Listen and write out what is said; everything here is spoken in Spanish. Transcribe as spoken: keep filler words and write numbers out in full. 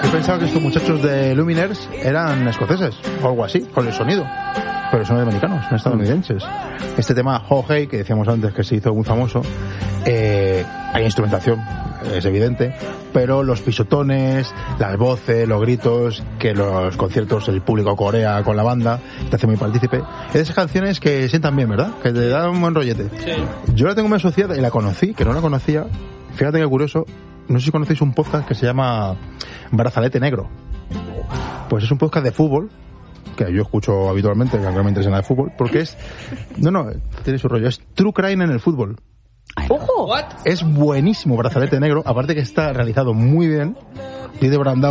Yo pensaba que estos muchachos de Lumineers eran escoceses, o algo así, con el sonido. Pero son americanos, son estadounidenses. Este tema, Ho Hey, que decíamos antes que se hizo muy famoso, eh, hay instrumentación, es evidente, pero los pisotones, las voces, los gritos, que los conciertos el público corea con la banda, te hace muy partícipe. Es de esas canciones que sientan bien, ¿verdad? Que te dan un buen rollete. Sí. Yo la tengo muy asociada y la conocí, que no la conocía. Fíjate que curioso, no sé si conocéis un podcast que se llama Brazalete Negro. Pues es un podcast de fútbol, que yo escucho habitualmente, que aunque no me interesa nada de fútbol, porque es... No, no, tiene su rollo. Es True Crime en el fútbol. ¡Ojo! What? Es buenísimo Brazalete Negro, aparte que está realizado muy bien. Pide Brandao